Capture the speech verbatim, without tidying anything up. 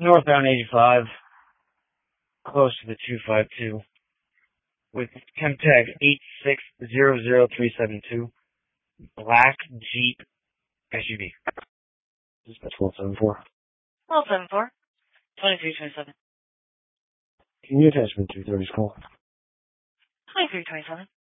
Northbound eighty-five, close to the two five two, with temp tag eight six zero zero three seven two, black Jeep S U V. Dispatch one seven four. one seven four, twenty-three twenty-seven. Can you attach me to thirty's call? twenty-three twenty-seven.